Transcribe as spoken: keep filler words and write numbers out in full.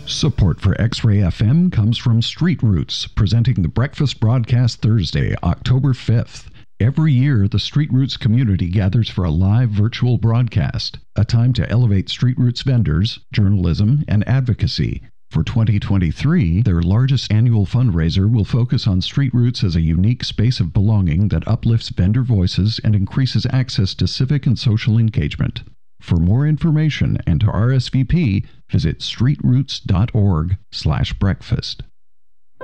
Support for X-Ray F M comes from Street Roots, presenting the Breakfast Broadcast Thursday, October fifth. Every year, the Street Roots community gathers for a live virtual broadcast, a time to elevate Street Roots vendors, journalism, and advocacy. For twenty twenty-three, their largest annual fundraiser will focus on Street Roots as a unique space of belonging that uplifts vendor voices and increases access to civic and social engagement. For more information and to R S V P, visit streetroots dot org slash breakfast.